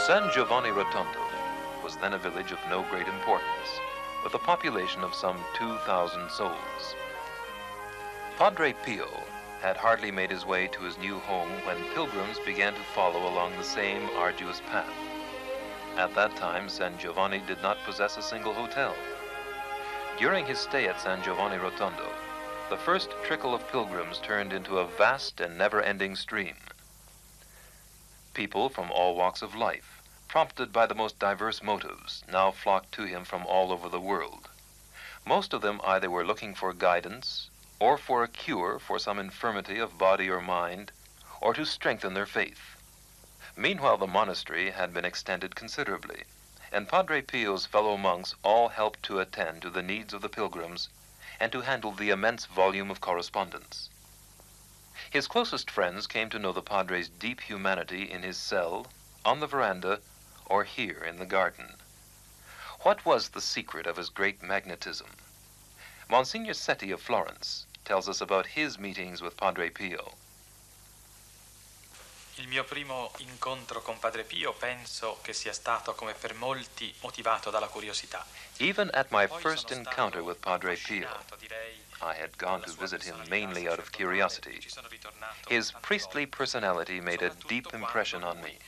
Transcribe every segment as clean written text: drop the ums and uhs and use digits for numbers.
San Giovanni Rotondo was then a village of no great importance, with a population of some 2,000 souls. Padre Pio had hardly made his way to his new home when pilgrims began to follow along the same arduous path. At that time, San Giovanni did not possess a single hotel. During his stay at San Giovanni Rotondo, the first trickle of pilgrims turned into a vast and never-ending stream. People from all walks of life, prompted by the most diverse motives, now flocked to him from all over the world. Most of them either were looking for guidance, or for a cure for some infirmity of body or mind, or to strengthen their faith. Meanwhile, the monastery had been extended considerably, and Padre Pio's fellow monks all helped to attend to the needs of the pilgrims and to handle the immense volume of correspondence. His closest friends came to know the Padre's deep humanity in his cell, on the veranda, or here in the garden. What was the secret of his great magnetism? Monsignor Setti of Florence tells us about his meetings with Padre Pio. Il mio primo incontro con Padre Pio penso che sia stato, come per molti, motivato dalla curiosità. Even at my first encounter with Padre Pio, I had gone to visit him mainly out of curiosity. His priestly personality made a deep impression on me.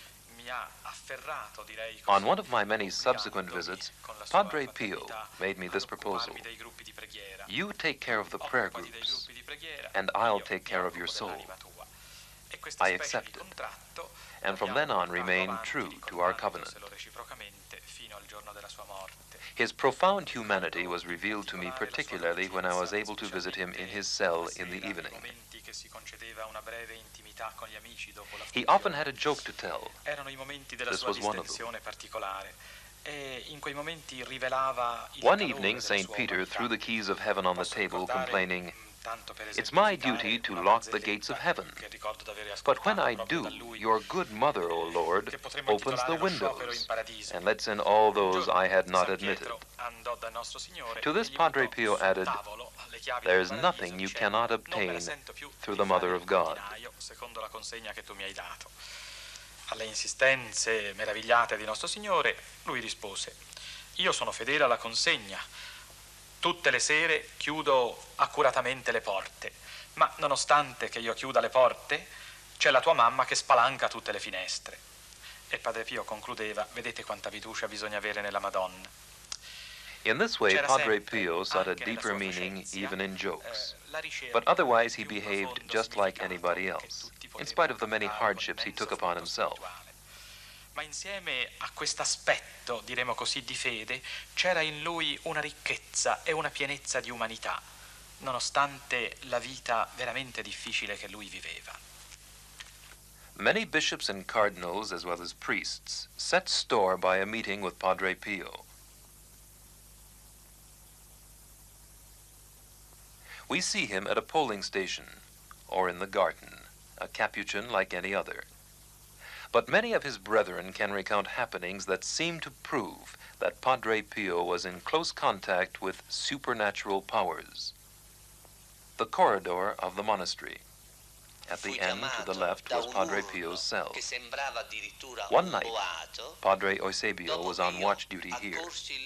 On one of my many subsequent visits, Padre Pio made me this proposal. You take care of the prayer groups, and I'll take care of your soul. I accepted, and from then on remained true to our covenant. His profound humanity was revealed to me particularly when I was able to visit him in his cell in the evening. He often had a joke to tell. This was one of them. One evening, St. Peter threw the keys of heaven on the table, complaining, "It's my duty to lock the gates of heaven. But when I do, your good mother, O Lord, opens the windows and lets in all those I had not admitted." To this, Padre Pio added, "There's nothing you cannot obtain through the Mother of God." Alle insistenze meravigliate di Nostro Signore, lui rispose: "Io sono fedele alla consegna. Tutte le sere chiudo accuratamente le porte, ma nonostante che io chiuda le porte, c'è la tua mamma che spalanca tutte le finestre." E Padre Pio concludeva: "Vedete quanta fiducia bisogna avere nella Madonna." In this way, Padre Pio sought a deeper meaning even in jokes. But otherwise he behaved just like anybody else, in spite of the many hardships he took upon himself. Ma insieme a quest'aspetto, diremo così, di fede, c'era in lui una ricchezza e una pienezza di umanità, nonostante la vita veramente difficile che lui viveva. Many bishops and cardinals, as well as priests, set store by a meeting with Padre Pio. We see him at a polling station, or in the garden, a Capuchin like any other. But many of his brethren can recount happenings that seem to prove that Padre Pio was in close contact with supernatural powers. The corridor of the monastery. At the end, to the left, was Padre Pio's cell. One night, Padre Eusebio was on watch duty here.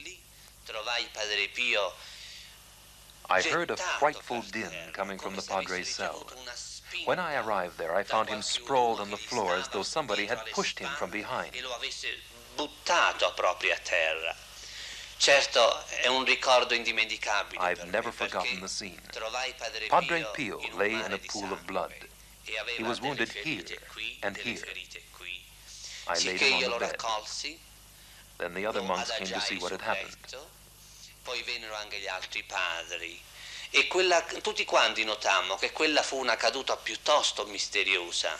I heard a frightful din coming from the Padre's cell. When I arrived there, I found him sprawled on the floor as though somebody had pushed him from behind. I've never forgotten the scene. Padre Pio lay in a pool of blood. He was wounded here and here. I laid him on the bed. Then the other monks came to see what had happened. Poi vennero anche gli altri padri e tutti quanti notammo che quella fu una caduta piuttosto misteriosa.